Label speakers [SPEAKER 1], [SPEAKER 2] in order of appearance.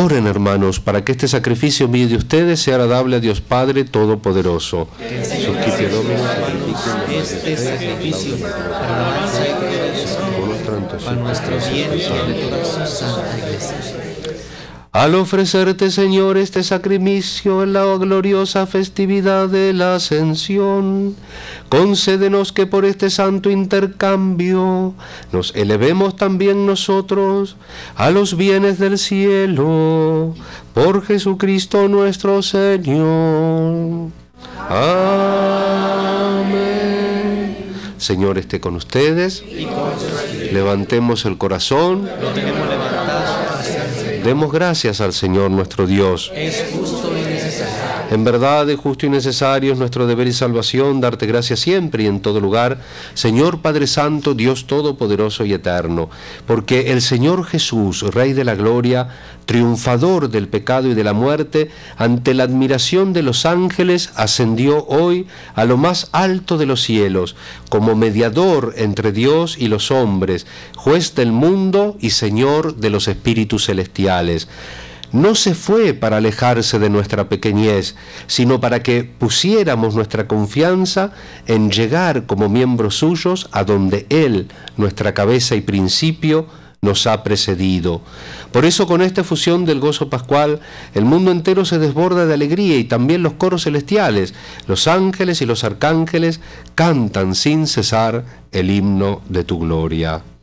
[SPEAKER 1] Oren, hermanos, para que este sacrificio mío de ustedes sea agradable a Dios Padre Todopoderoso.
[SPEAKER 2] Suscite Domino, este sacrificio para la alabanza y gloria de Dios, para nuestro bien y de toda su santa iglesia.
[SPEAKER 1] Al ofrecerte, Señor, este sacrificio en la gloriosa festividad de la Ascensión, concédenos que por este santo intercambio nos elevemos también nosotros a los bienes del cielo, por Jesucristo nuestro Señor. Amén. Señor esté con ustedes. Levantemos el corazón.
[SPEAKER 2] Lo tenemos levantado.
[SPEAKER 1] Demos gracias al Señor nuestro Dios.
[SPEAKER 2] Es justo y necesario.
[SPEAKER 1] En verdad es justo y necesario, es nuestro deber y salvación, darte gracias siempre y en todo lugar, Señor Padre Santo, Dios Todopoderoso y Eterno, porque el Señor Jesús, Rey de la Gloria, triunfador del pecado y de la muerte, ante la admiración de los ángeles, ascendió hoy a lo más alto de los cielos, como mediador entre Dios y los hombres, juez del mundo y Señor de los espíritus celestiales. No se fue para alejarse de nuestra pequeñez, sino para que pusiéramos nuestra confianza en llegar como miembros suyos a donde Él, nuestra cabeza y principio, nos ha precedido. Por eso, con esta efusión del gozo pascual, el mundo entero se desborda de alegría y también los coros celestiales, los ángeles y los arcángeles cantan sin cesar el himno de tu gloria.